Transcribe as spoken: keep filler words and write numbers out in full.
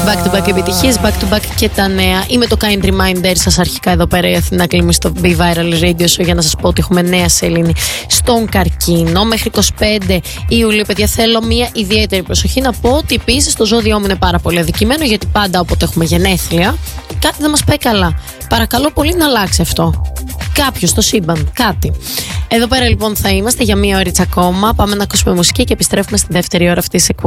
Back to back επιτυχίες, back to back και τα νέα. Είμαι το kind reminder σας αρχικά εδώ πέρα η Αθηνά Κλίμη στο Be Viral Radio Show για να σας πω ότι έχουμε νέα σελήνη στον καρκίνο. Μέχρι είκοσι πέντε Ιουλίου, παιδιά, θέλω μια ιδιαίτερη προσοχή. Να πω ότι επίσης το ζώδιό μου είναι πάρα πολύ αδικημένο, γιατί πάντα όποτε έχουμε γενέθλια κάτι δεν μας πάει καλά. Παρακαλώ πολύ να αλλάξει αυτό. Κάποιος στο σύμπαν, κάτι. Εδώ πέρα λοιπόν θα είμαστε για μία ώριτσα ακόμα. Πάμε να ακούσουμε μουσική και επιστρέφουμε στη δεύτερη ώρα αυτής της εκπομπής.